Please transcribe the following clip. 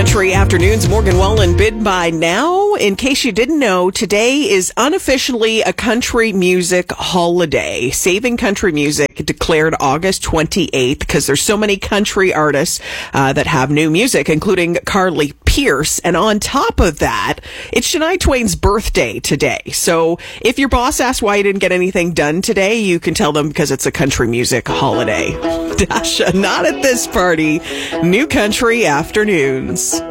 Country Afternoons, Morgan Wallen bid by now. In case you didn't know, today is unofficially a country music holiday. Saving Country Music declared August 28th because there's so many country artists that have new music, including Carly Pearce. And on top of that, it's Shania Twain's birthday today. So if your boss asks why you didn't get anything done today, you can tell them because it's a country music holiday. Dasha, not at this party. New Country Afternoons.